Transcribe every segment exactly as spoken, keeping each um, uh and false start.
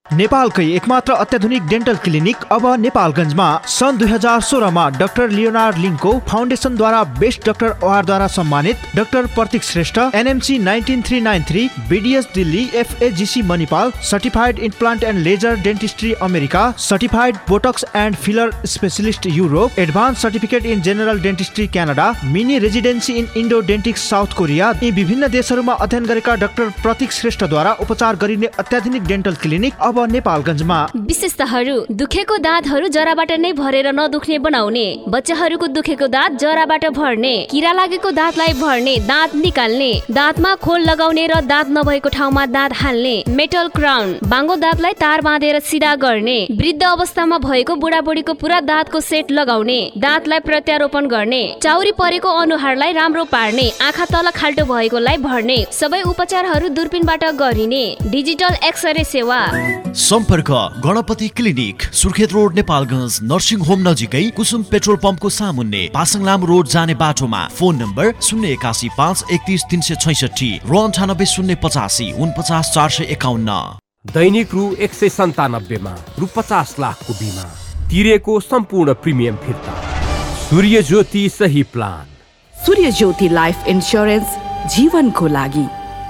नेपालकै एकमात्र अत्याधुनिक डेन्टल क्लिनिक अब नेपालगञ्जमा। सन् दुई हजार सोह्रमा डाक्टर लियोनार्ड लिङ्को फाउन्डेसनद्वारा बेस्ट डाक्टर अवार्डद्वारा सम्मानित doctor Pratik Shrestha, NMC nineteen three nine three, BDS Delhi, एफएजीसी Manipal, certified implant and laser dentistry America, certified Botox and filler specialist Europe, advance certificate in general dentistry Canada, mini residency in Indo डेन्टिक्स south Korea, यी विभिन्न देशहरूमा अध्ययन गरेका doctor प्रतीक श्रेष्ठद्वारा उपचार गरिने अत्याधुनिक dental clinic अब नेपालगञ्जमा। विशेषताहरू: दुखेको दाँतहरू जराबाट नै भरेर नदुख्ने बनाउने, बच्चाहरूको दुखेको दाँत जराबाट भर्ने, किरा लागेको दाँतलाई भर्ने, दाँत निकाल्ने, दाँतमा खोल लगाउने र दाँत नभएको ठाउँमा दाँत हाल्ने, मेटल क्राउन, बाङ्गो दाँतलाई तार बाँधेर सिधा गर्ने, वृद्ध अवस्थामा भएको बुढाबुढीको पुरा दाँतको सेट लगाउने, दाँतलाई प्रत्यारोपण गर्ने, चाउरी परेको अनुहारलाई राम्रो पार्ने, आँखा तल खाल्टो भएकोलाई भर्ने, सबै उपचारहरू दूरबीनबाट गरिने, डिजिटल एक्सरे सेवा। सम्पर्क Ganapati clinic, Surkhet road, Nepalgunj, nursing home नजिकै कुसुम पेट्रोल पम्पको सामुन्ने, पासङलाम रोड जाने बाटोमा। फोन नम्बर शून्य एकासी पाँच एकतिस तिन सय छैसठी र अन्ठानब्बे शून्य पचासी उनपचास चार सय एकाउन्न। दैनिक रु एक सय सन्तानब्बेमा रु पचास लाखको बिमा, तिरेको सम्पूर्ण प्रिमियम फिर्ता। सूर्य ज्योति सही प्लान। सूर्य ज्योति लाइफ इन्स्योरेन्स, जीवनको लागि।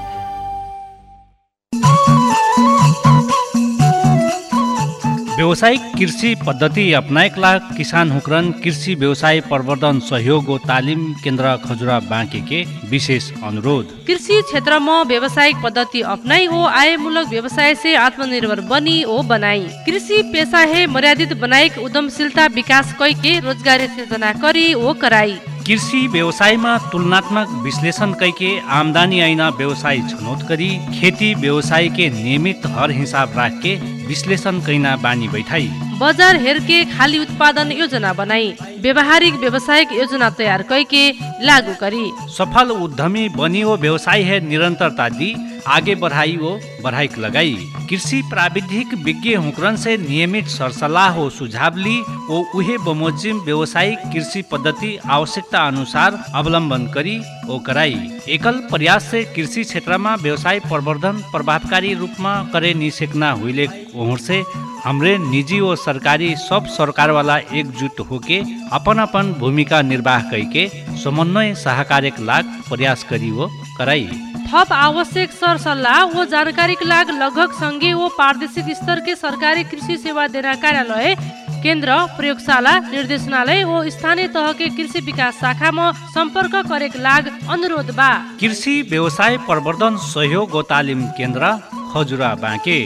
व्यावसायिक कृषि पद्धति अपनाएका किसान हुक्रन कृषि व्यवसाय प्रवर्धन सहयोग और तालिम केन्द्र खजुरा बाँके के विशेष अनुरोध। कृषि क्षेत्र में व्यावसायिक पद्धति अपनाई हो आयमूलक व्यवसाय से आत्मनिर्भर बनी ओ बनाई। कृषि पेशा है मर्यादित बनाई उद्यमशीलता विकास कई के रोजगारी सृजना करी ओ कराई। कृषि व्यवसायमा तुलनात्मक विश्लेषण कैके आमदानी ऐना व्यवसाय छनौट करी खेती व्यवसाय के नियमित हर हिसाब राख के विश्लेषण कैना बानी बैठाई। बजार हेर के खाली उत्पादन योजना बनाई व्यवहारिक व्यवसायिक योजना तैयार कैके लागू करी। सफल उद्यमी बनी वो व्यवसाय है निरंतरता दी आगे बढ़ाई वो बढ़ाई लगाई। कृषि प्राविधिक विज्ञ हुकरन से नियमित सरसलाह हो सुझाव ली वो उहे बमोजिम व्यवसायिक कृषि पद्धति आवश्यकता अनुसार अवलंबन करी ओ कराई। एकल प्रयास से कृषि क्षेत्र में व्यवसाय प्रवर्धन प्रभावकारी रूप में करे निसेकना हुईले ओहर से हमरे निजी और सरकारी सब सरकार वाला एकजुट होके अपन अपन भूमिका निर्वाह करके समन्वय सहकार्य लाग प्रयास करी वो कराई। थप आवश्यक सरसल्लाह व जानकारी के लाग लगभग संघीय व प्रादेशिक स्तर के सरकारी कृषि सेवा देना कार्यालय केन्द्र प्रयोगशाला निर्देशनालय व स्थानीय तह के कृषि विकास शाखा में संपर्क करे के लाग अनुरोध बा। कृषि व्यवसाय प्रवर्धन सहयोग व तालिम केन्द्र खजुरा बाँके।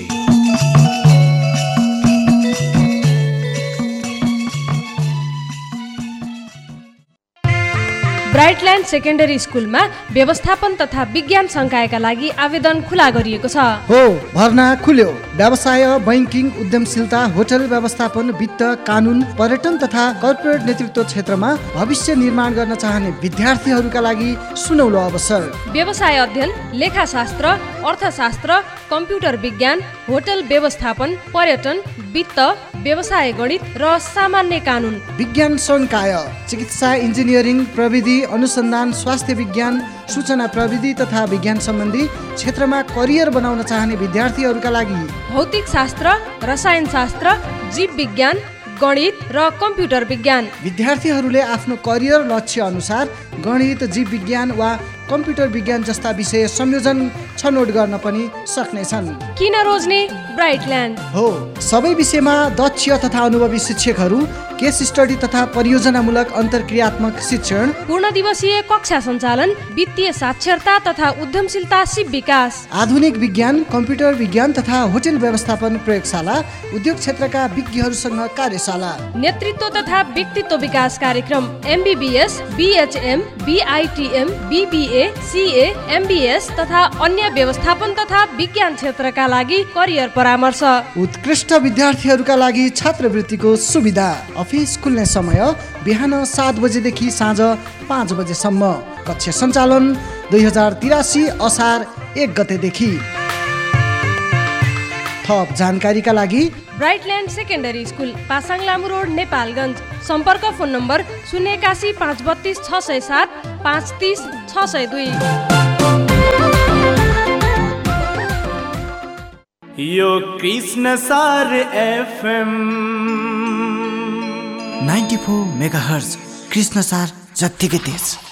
ब्राइटल्यान्ड सेकेन्डरी स्कुलमा व्यवस्थापन तथा विज्ञान संकायका लागि आवेदन खुला गरिएको छ। हो, भर्ना खुल्यो। व्यवसाय, बैंकिङ, उद्यमशीलता, होटल व्यवस्थापन, वित्त, कानुन, पर्यटन तथा कर्पोरेट नेतृत्व क्षेत्रमा भविष्य निर्माण गर्न चाहने विद्यार्थीहरूका लागि सुनौलो अवसर। व्यवसाय अध्ययन, लेखाशास्त्र, अर्थशास्त्र, कम्प्युटर विज्ञान, होटल व्यवस्थापन, पर्यटन, वित्त, व्यवसाय गणित र सामान्य कानुन। विज्ञान संकाय, चिकित्सा, इन्जिनियरिङ, प्रविधि, अनुसन्धान, स्वास्थ्य विज्ञान, सूचना प्रविधि तथा विज्ञान सम्बन्धी क्षेत्रमा करियर बनाउन चाहने विद्यार्थीहरूका लागि भौतिक शास्त्र, रसायन शास्त्र, जीव विज्ञान, गणित र कम्प्युटर विज्ञान। विद्यार्थीहरूले आफ्नो करियर लक्ष्य अनुसार गणित, जीव विज्ञान वा कम्प्युटर विज्ञान जस्ता विषय संयोजन छनौट गर्न पनि सक्नेछन्। किन रोज्ने? ब्राइटल्यान्ड हो, सबै विषयमा दक्ष तथा अनुभवी शिक्षकहरू, केस स्टडी तथा परियोजनामूलक अन्तर्क्रियात्मक शिक्षण, पूर्ण दिवसीय कक्षा सञ्चालन, वित्तीय साक्षरता तथा उद्यमशीलता सिप विकास, आधुनिक विज्ञान, कम्प्युटर विज्ञान तथा होटल व्यवस्थापन प्रयोगशाला, उद्योग क्षेत्रका विज्ञहरूसँग कार्यशाला, नेतृत्व तथा व्यक्तित्व विकास कार्यक्रम, MBBS, BHM, बीआईटीएम, BBA, CA, MBS तथा अन्य व्यवस्थापन तथा विज्ञान क्षेत्रका लागि करियर परामर्श। उत्कृष्ट विद्यार्थीहरूका लागि छात्रवृत्तिको सुविधा। अफिस खुल्ने समय बिहान सात बजेदेखि साँझ पाँच बजेसम्म। कक्षा सञ्चालन दुई हजार तिरासी असार एक गतेदेखि। थप जानकारीका लागि ब्राइटल्यान्ड secondary school, Pasang road, Nepalgunj. सम्पर्क फोन नम्बर शून्य एकासी पाँच बत्तिस छ सय सात पाँच तिस छ सय दुई। यो कृष्ण सार FM ninety four mega hertz Krishna सार जत्तिकै तेज।